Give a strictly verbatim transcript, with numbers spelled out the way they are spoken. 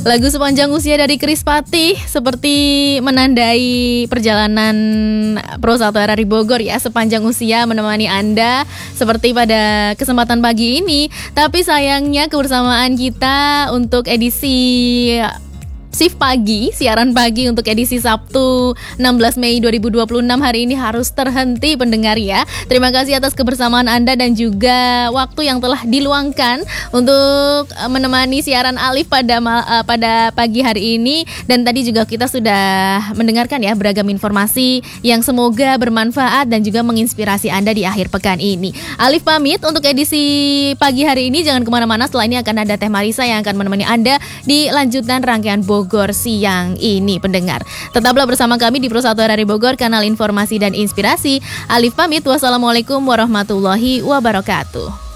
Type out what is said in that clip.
Lagu Sepanjang Usia dari Chris Patih seperti menandai perjalanan Pro satu R R I Bogor ya, sepanjang usia menemani Anda seperti pada kesempatan pagi ini. Tapi sayangnya kebersamaan kita untuk edisi shift pagi, siaran pagi untuk edisi Sabtu enam belas Mei dua ribu dua puluh enam hari ini harus terhenti pendengar ya. Terima kasih atas kebersamaan Anda dan juga waktu yang telah diluangkan untuk menemani siaran Alif pada uh, pada pagi hari ini. Dan tadi juga kita sudah mendengarkan ya beragam informasi yang semoga bermanfaat dan juga menginspirasi Anda di akhir pekan ini. Alif pamit untuk edisi pagi hari ini, jangan kemana-mana, setelah ini akan ada Teh Marisa yang akan menemani Anda di lanjutan rangkaian Bogor Bogor siang ini pendengar. Tetaplah bersama kami di Pro satu R R I Bogor, kanal informasi dan inspirasi. Alif pamit, wassalamualaikum warahmatullahi wabarakatuh.